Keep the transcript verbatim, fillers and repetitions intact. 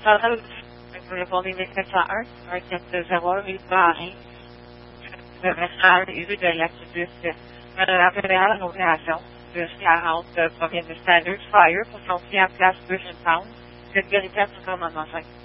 Total, vous répondez neuf sept zéro un, un quatre zéro, huit Marin, le restaurant et rue de l'activiste. La fédérale d'opération, de quarante, provient de Standard Fire pour son client place Bush and Town. Cette véritable commandement cinq.